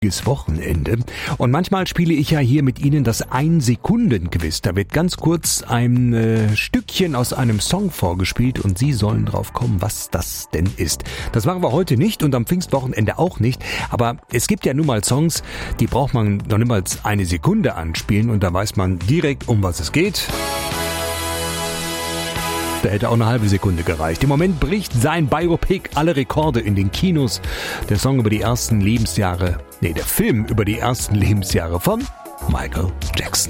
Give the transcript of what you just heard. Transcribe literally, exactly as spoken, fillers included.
Wochenende. Und manchmal spiele ich ja hier mit Ihnen das Ein-Sekunden-Quiz. Da wird ganz kurz ein äh, Stückchen aus einem Song vorgespielt und Sie sollen drauf kommen, was das denn ist. Das machen wir heute nicht und am Pfingstwochenende auch nicht. Aber es gibt ja nun mal Songs, die braucht man noch niemals eine Sekunde anspielen und da weiß man direkt, um was es geht. Da hätte auch eine halbe Sekunde gereicht. Im Moment bricht sein Biopic alle Rekorde in den Kinos. Der Song über die ersten Lebensjahre, nee, der Film über die ersten Lebensjahre von Michael Jackson.